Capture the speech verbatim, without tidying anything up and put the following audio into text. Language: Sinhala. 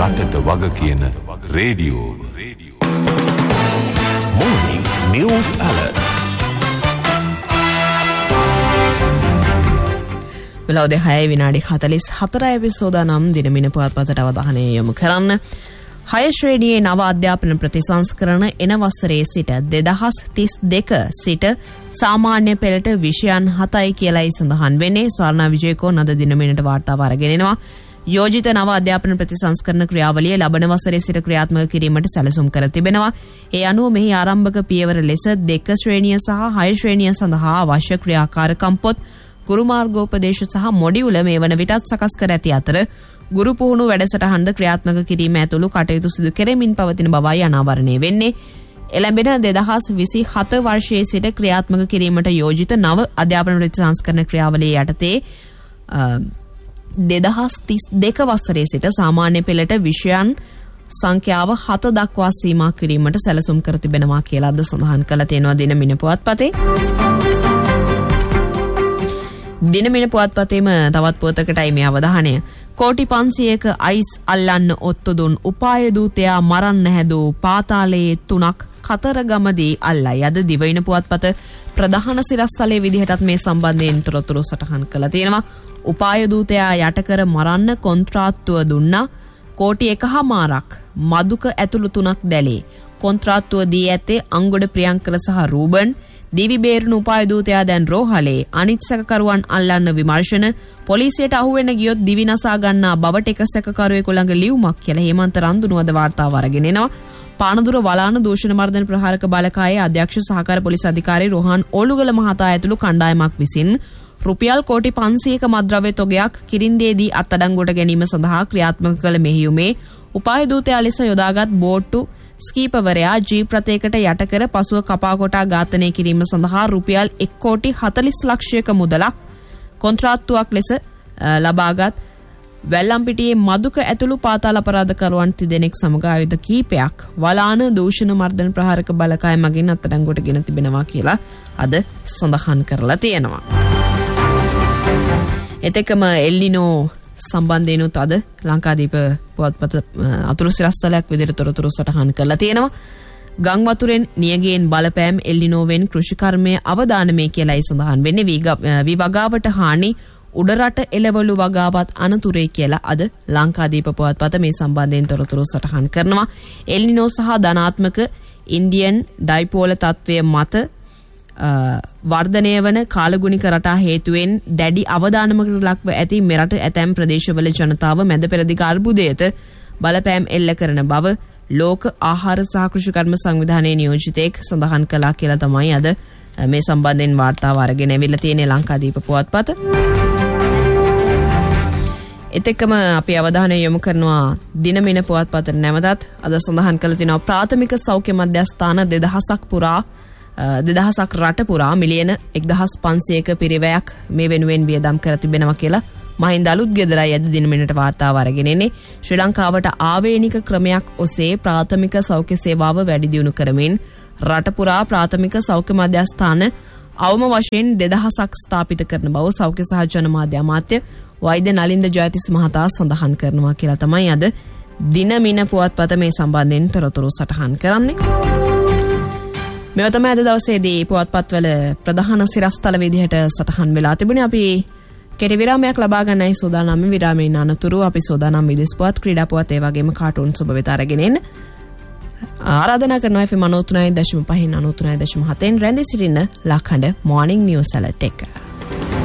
රටට වග කියන රේඩියෝ. Morning News Alert. වෙලාව දෙහය විනාඩි හතළිස් හතරයි එපිසෝඩනම් දිනමින පුවත්පතට අවධානය යොමු කරන්න. හය ශ්‍රේණියේ නව අධ්‍යාපන ප්‍රතිසංස්කරණ එන වසරේ සිට දෙදහස් තිස් දෙක සිට සාමාන්‍ය පෙළට විෂයන් හතයි කියලායි සඳහන් වෙන්නේ. ස්වර්ණා විජේකෝන් අද දිනමිනට වාර්තාව අරගෙන එනවා. යෝජිත නව අධ්‍යාපන ප්‍රතිසංස්කරණ ක්‍රියාවලිය ලබන වසරේ සිට ක්‍රියාත්මක කිරීමට සැලසුම් කර තිබෙනවා. ඒ අනුව මෙහි ආරම්භක පියවර ලෙස දෙක ශ්‍රේණිය සහ හය ශ්‍රේණිය සඳහා අවශ්‍ය ක්‍රියාකාරකම් පොත්, ගුරු මාර්ගෝපදේශ සහ මොඩියුල මේ වන විටත් සකස් කර ඇති අතර ගුරු පුහුණු වැඩසටහනද ක්‍රියාත්මක කිරීම ඇතුළු කටයුතු සිදු කෙරෙමින් පවතින බවයි අනාවරණය වෙන්නේ. එළඹෙන දෙදහස් විසිහත වර්ෂයේ සිට ක්‍රියාත්මක කිරීමට යෝජිත නව අධ්‍යාපන ප්‍රතිසංස්කරණ ක්‍රියාවලිය යටතේ දෙදහස් තිස් දෙක වසරේ සිට සාමාන්‍ය පෙළට විෂයන් සංඛ්‍යාව හත දක්වා සීමා කිරීමට සැලසුම් කර තිබෙනවා කියලා අද සඳහන් කළ තියෙනවා දිනමින පුවත්පතේ. දිනමින පුවත්පතේම තවත් පුවතකටයි මේ අවධානය. කෝටි පන්සියයක අයිස් අල්ලන්න ඔත්තු දුන් උපාය දූතයා මරන්න හැදූ පාතාලයේ තුනක් කතරගමදී අල්ලයි. අද දිවයින පුවත්පත ප්‍රධාන සිරස්තලයේ විදිහටත් මේ සම්බන්ධයෙන් තොරතුරු සටහන් කළා තියෙනවා. උපාය දූතයා යටකර මරන්න කොන්ත්‍රාත්තුව දුන්නා. කෝටි එකහමාරක් මදුක ඇතුළු තුනක් දැලේ. කොන්ත්‍රාත්තුව දී ඇත්තේ අංගොඩ ප්‍රියංකර සහ රූබන්. දිවි බේරුණු උපාය දූතයා දැන් රෝහලේ. අනිත් සැකකරුවන් අල්ලන්න විමර්ශන. පොලිසියට අහුවෙන්න ගියොත් දිවි නසා ගන්නා බවට එක සැකකරුවෙකු ළඟ ලියුමක් කියලා හේමන්ත රන්දුනුවද වාර්තාව අරගෙන එනවා. පානදුර වලාන දූෂණ මර්දන ප්‍රහාරක බලකායේ අධ්‍යක්ෂ සහකාර පොලිස් අධිකාරී රෝහන් ඕලුගල මහතා ඇතුළු කණ්ඩායමක් විසින් රුපියල් කෝටි පන්සියයක මද්‍රව්‍ය තොගයක් කිරින්දේදී අත්අඩංගුවට ගැනීම සඳහා ක්‍රියාත්මක කළ මෙහියුමේ උපාය දූතයා ලෙස යොදාගත් බෝට්ටු ස්කීපවරයා ජීප් රථයකට යටකර පසුව කපා කොටා ඝාතනය කිරීම සඳහා රුපියල් එක් කෝටි හතළිස් ලක්ෂයක මුදලක් කොන්ත්‍රාත්තුවක් ලෙස ලබාගත් වැල්ලම්පිටියේ මදුක ඇතුළු පාතාල අපරාධකරුවන් තිදෙනෙක් සමග ආයුධ කීපයක් වලාන දූෂණ මර්දන ප්‍රහාරක බලකාය මගින් අත්අඩංගුවට ගෙන තිබෙනවා කියලා අද සඳහන් කරලා තියෙනවා. එතෙකම එල්ලිනෝ සම්බන්ධයෙන්ුත් අද ලංකාදීප පුවත්පත අතුරු සිරස්තලයක් විදිහට තොරතුරු සටහන් කරලා තියෙනවා. ගම් වතුරෙන් නියගයෙන් බලපෑම් එල්ලිනෝවෙන් කෘෂිකර්මයේ අවදානමේ කියලායි සඳහන් වෙන්නේ. වී වගාවට හානි උඩරට එළවලු වගාවත් අනතුරේ කියලා අද ලංකාදීප පුවත්පත මේ සම්බන්ධයෙන් තොරතුරු සටහන් කරනවා. එල්නිනෝ සහ ධනාත්මක ඉන්දියන් ඩයිපෝල තත්වය මත වර්ධනය වන කාලගුණික රටා හේතුවෙන් දැඩි අවදානමකට ලක්ව ඇති මෙරට ඇතැම් ප්‍රදේශවල ජනතාව මැද පෙරදිග අර්බුදයට බලපෑම් එල්ල කරන බව ලෝක ආහාර සහ කෘෂිකර්ම සංවිධානයේ නියෝජිතයෙක් සඳහන් කළා කියලා තමයි අද මේ සම්බන්ධයෙන් වාර්තාව අරගෙන ඇවිල්ලා තියෙන්නේ ලංකාදීප පුවත්පත. එතෙක්කම අපි අවධානය යොමු කරනවා දිනමින පුවත්පතට නැවතත් අද සඳහන් කළ තියෙනවා ප්‍රාථමික සෞඛ්‍ය මධ්‍යස්ථාන දෙදහසක් පුරා දෙදහසක් රට පුරා මිලියන එක්දහස් පන්සියයක පිරිවැයක් මේ වෙනුවෙන් වියදම් කර තිබෙනවා කියලා මහින්ද අලුත් ගෙදරයි අද දිනමිනට වාර්තාව අරගෙන එන්නේ. ශ්‍රී ලංකාවට ආවේනික ක්‍රමයක් ඔස්සේ ප්‍රාථමික සෞඛ්‍ය සේවාව වැඩි දියුණු කරමින් රට පුරා ප්‍රාථමික සෞඛ්‍ය මධ්‍යස්ථාන අවම වශයෙන් දෙදහසක් ස්ථාපිත කරන බව සෞඛ්‍ය සහ ජනමාධ්‍ය අමාත්‍ය වෛද්‍ය නලින්ද ජයතිස් මහතා සඳහන් කරනවා කියලා තමයි අද දිනමින පුවත්පත මේ සම්බන්ධයෙන් තොරතුරු සටහන් කරන්නේ. මේව තමයි අද දවසේදී පුවත්පත්වල ප්‍රධාන සිරස්තල විදිහට සටහන් වෙලා තිබුණේ. අපි කෙටි විරාමයක් ලබා ගන්නයි සූදානම්. විරාමයෙන් අනතුරු අපි සූදානම් විදේශ පුවත්, ක්‍රීඩා පුවත්, ඒ වගේම කාටුන් සුබ වෙත අරගෙන එන්න ආරාධනා කරනවා. එෆ් එම් අනූ තුනයි දශම පහෙන් අනූ තුනයි දශම හතෙන් රැඳී සිටින්න ලක්හඬ මොර්නිං නිවුස් ඇලර්ට් එක.